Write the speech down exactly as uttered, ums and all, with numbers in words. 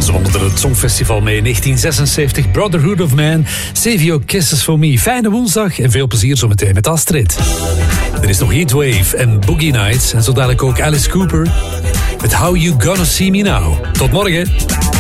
Ze wonnen er het Songfestival mee in negentien zesenzeventig. Brotherhood of Man, Save Your Kisses For Me. Fijne woensdag en veel plezier zometeen met Astrid. Er is nog Heatwave en Boogie Nights. En zo dadelijk ook Alice Cooper met How You Gonna See Me Now. Tot morgen.